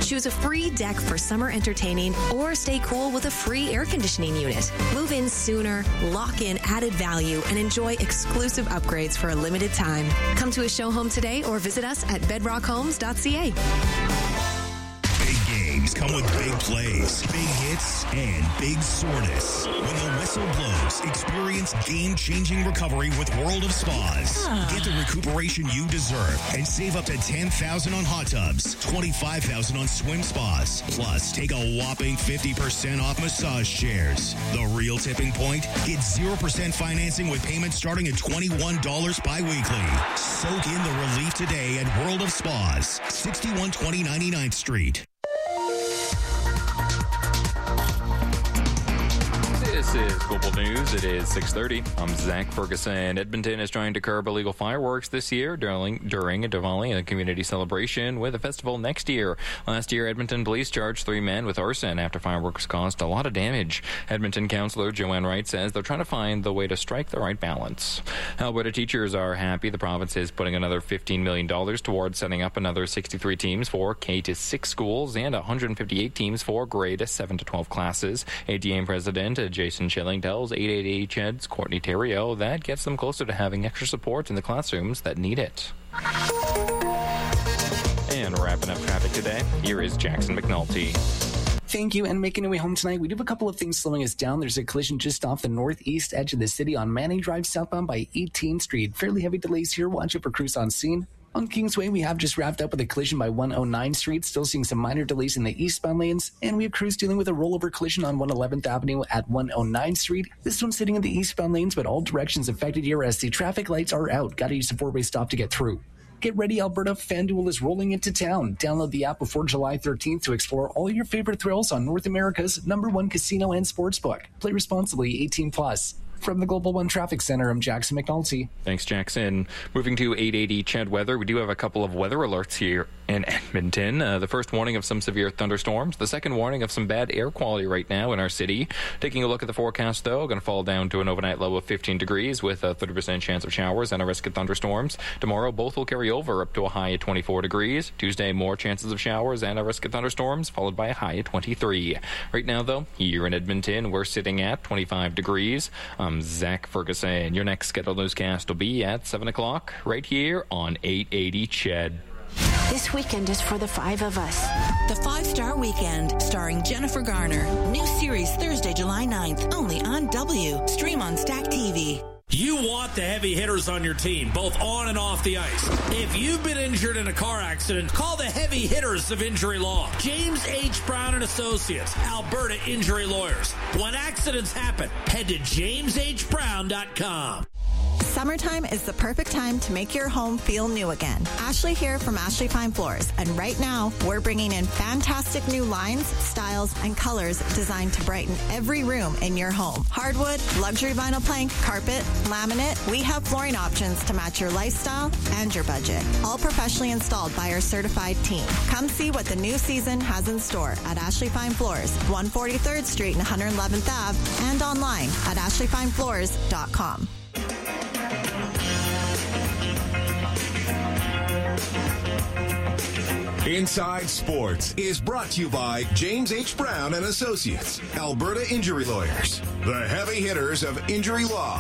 Choose a free deck for summer entertaining or stay cool with a free air conditioning unit. Move in sooner, lock in added value, and enjoy exclusive upgrades for a limited time. Come to a show home today or visit us at bedrockhomes.ca. Games come with big plays, big hits, and big soreness. When the whistle blows, experience game-changing recovery with World of Spas. Get the recuperation you deserve and save up to $10,000 on hot tubs, $25,000 on swim spas. Plus, take a whopping 50% off massage chairs. The real tipping point? Get 0% financing with payments starting at $21 bi-weekly. Soak in the relief today at World of Spas, 6120 99th Street. This is Global News. It is 6:30. I'm Zach Ferguson. Edmonton is trying to curb illegal fireworks this year during Diwali, a community celebration with a festival next year. Last year, Edmonton police charged 3 men with arson after fireworks caused a lot of damage. Edmonton councillor Joanne Wright says they're trying to find the way to strike the right balance. Alberta teachers are happy the province is putting another $15 million towards setting up another 63 teams for K-6 schools and 158 teams for grade 7 to 12 classes. ADM President Jason Schilling tells 880 CHED's Courtney Theriault that gets them closer to having extra support in the classrooms that need it. And wrapping up traffic today, here is Jackson McNulty. Thank you, and making our way home tonight, we do have a couple of things slowing us down. There's a collision just off the northeast edge of the city on Manning Drive southbound by 18th Street. Fairly heavy delays here. Watch out for crews on scene. On Kingsway, we have just wrapped up with a collision by 109th Street, still seeing some minor delays in the eastbound lanes, and we have crews dealing with a rollover collision on 111th Avenue at 109th Street. This one's sitting in the eastbound lanes, but all directions affected here as the traffic lights are out. Gotta use a 4-way stop to get through. Get ready, Alberta. FanDuel is rolling into town. Download the app before July 13th to explore all your favorite thrills on North America's #1 casino and sportsbook. Play responsibly, 18+. From the Global One Traffic Center, I'm Jackson McNulty. Thanks, Jackson. Moving to 880 CHED weather, we do have a couple of weather alerts here in Edmonton. The first warning of some severe thunderstorms. The second warning of some bad air quality right now in our city. Taking a look at the forecast, though, going to fall down to an overnight low of 15 degrees with a 30% chance of showers and a risk of thunderstorms. Tomorrow, both will carry over up to a high of 24 degrees. Tuesday, more chances of showers and a risk of thunderstorms, followed by a high of 23. Right now, though, here in Edmonton, we're sitting at 25 degrees. I'm Zach Ferguson. Your next scheduled newscast will be at 7 o'clock right here on 880 CHED. This weekend is for the 5 of us. The 5-Star Weekend, starring Jennifer Garner. New series Thursday, July 9th, only on W. Stream on Stack TV. You want the heavy hitters on your team, both on and off the ice. If you've been injured in a car accident, call the heavy hitters of Injury Law. James H. Brown and Associates, Alberta Injury Lawyers. When accidents happen, head to jameshbrown.com. Summertime is the perfect time to make your home feel new again. Ashley here from Ashley Fine Floors, and right now we're bringing in fantastic new lines, styles, and colors designed to brighten every room in your home. Hardwood, luxury vinyl plank, carpet, laminate, we have flooring options to match your lifestyle and your budget. All professionally installed by our certified team. Come see what the new season has in store at Ashley Fine Floors, 143rd Street and 111th Ave, and online at ashleyfinefloors.com. Inside Sports is brought to you by James H. Brown and Associates, Alberta Injury Lawyers, the heavy hitters of Injury Law.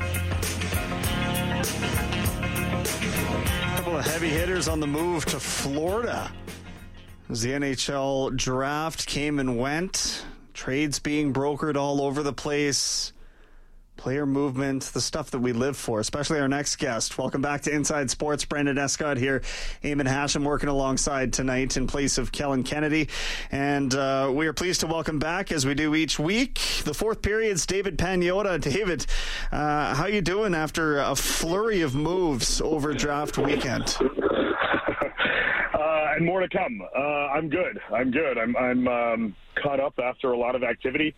A couple of heavy hitters on the move to Florida as the NHL draft came and went. Trades being brokered all over the place. Player movement, the stuff that we live for, especially our next guest. Welcome back to Inside Sports. Brandon Escott here. Eamon Hashem working alongside tonight in place of Kellen Kennedy. And we are pleased to welcome back, as we do each week, the fourth period's David Pagnotta. David, how you doing after a flurry of moves over draft weekend? And more to come. I'm good. I'm caught up after a lot of activity.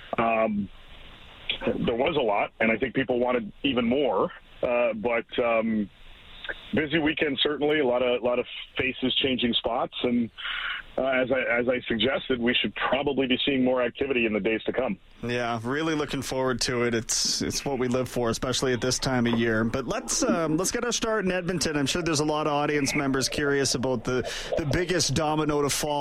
There was a lot, and I think people wanted even more. But busy weekend, certainly. A lot of faces changing spots, and as I suggested, we should probably be seeing more activity in the days to come. Yeah, really looking forward to it. It's what we live for, especially at this time of year. But let's get our start in Edmonton. I'm sure there's a lot of audience members curious about the biggest domino to fall